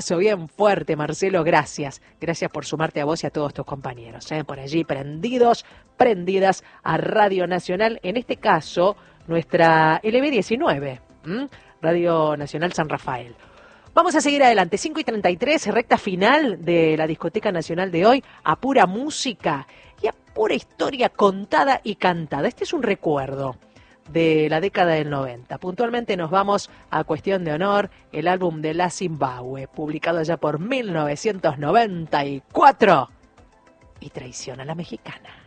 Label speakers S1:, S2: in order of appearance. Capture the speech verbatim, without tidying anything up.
S1: Bien fuerte, Marcelo, gracias. Gracias por sumarte a vos y a todos tus compañeros, ¿eh? Por allí prendidos, prendidas a Radio Nacional, en este caso, nuestra L B diecinueve, ¿m? Radio Nacional San Rafael. Vamos a seguir adelante, cinco y treinta y tres, recta final de la Discoteca Nacional de hoy, a pura música y a pura historia contada y cantada. Este es un recuerdo de la década del noventa. Puntualmente nos vamos a Cuestión de Honor, el álbum de La Zimbabue, publicado allá por mil novecientos noventa y cuatro, y Traición a la Mexicana.